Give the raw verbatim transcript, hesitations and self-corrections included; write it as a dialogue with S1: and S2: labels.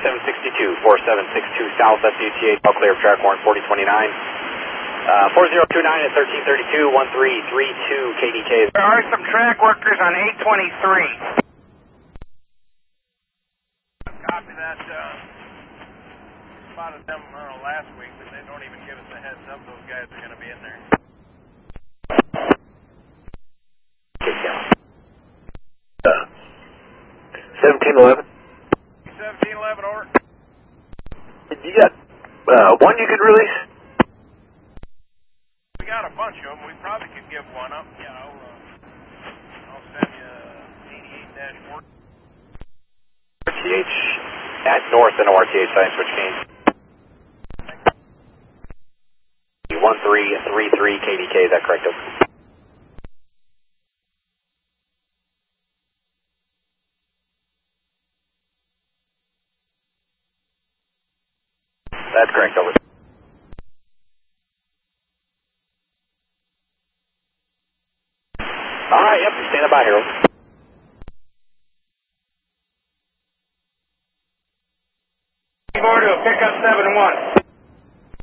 S1: seven six two, four seven six two South, that's U T H, all clear of track warrant forty twenty-nine. Uh, four zero two nine at thirteen thirty-two, one three three two K D K.
S2: There are some track workers on eight twenty-three.
S3: Copy that. Uh, spotted them uh, last week, but they don't even give us a heads up. Those guys are going to be in there.
S1: Uh, seventeen eleven.
S3: seventeen eleven, over.
S1: You got uh, one you could release?
S3: We got a bunch of them. We probably could give one up. Yeah, I'll, uh, I'll send you eighty-eight dash four.
S1: R T H at north and R T H sign switch gain. one three three three K D K, is that correct? Over. That's correct, over. Alright, yep, standing by here, over.
S2: Over to a pickup seven one.